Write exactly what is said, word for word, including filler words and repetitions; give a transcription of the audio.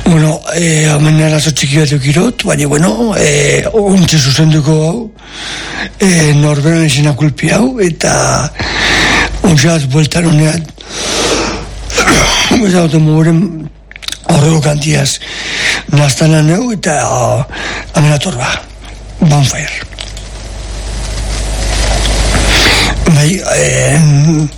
Bueno, eh, hamen arazo txiki bat eukirot, baina, bueno, eh, ontsi zuzenduko hau, eh, norberan esena kulpi hau, eta ontsi bueltan honean, ez hau temuren horrego kantiaz naztan aneu, eta hamen atorba, bonfire. Bai, eh,